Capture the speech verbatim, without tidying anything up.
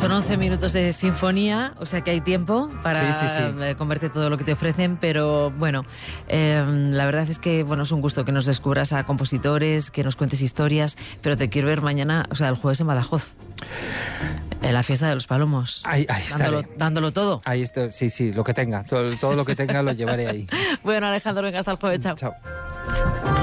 Son once minutos de sinfonía, o sea que hay tiempo para sí, sí, sí. comerte todo lo que te ofrecen, pero bueno, eh, la verdad es que bueno, es un gusto que nos descubras a compositores, que nos cuentes historias, pero te quiero ver mañana, o sea, el jueves en Badajoz, en la fiesta de los Palomos. Ahí, ahí dándolo, dándolo todo. Ahí estoy, sí, sí, lo que tenga, todo, todo lo que tenga lo llevaré ahí. Bueno, Alejandro, venga, hasta el jueves, chao. Chao.